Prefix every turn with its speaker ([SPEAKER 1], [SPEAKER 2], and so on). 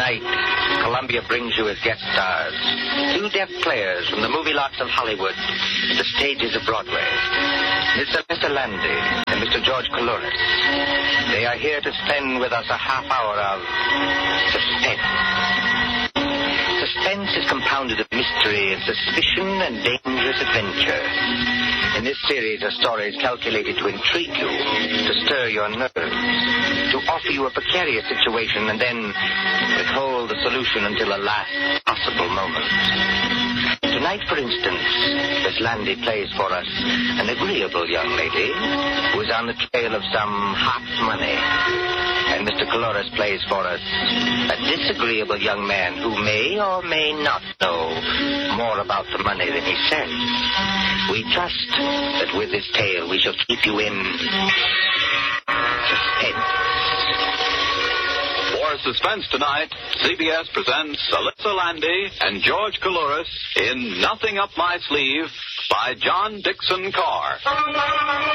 [SPEAKER 1] Tonight, Columbia brings you as guest stars 2 deaf players from the movie lots of Hollywood, the stages of Broadway. Mr. Landy and Mr. George Coulouris. They are here to spend with us a half hour of suspense. Suspense is compounded of mystery and suspicion and dangerous adventure. In this series are stories calculated to intrigue you, to stir your nerves, to offer you a precarious situation and then withhold the solution until the last possible moment. Tonight, for instance, Miss Landy plays for us an agreeable young lady who is on the trail of some hot money. And Mr. Coulouris plays for us a disagreeable young man who may or may not know more about the money than he says. We trust that with this tale we shall keep you in suspense.
[SPEAKER 2] For Suspense tonight, CBS presents Alyssa Landy and George Coulouris in Nothing Up My Sleeve by John Dixon Carr.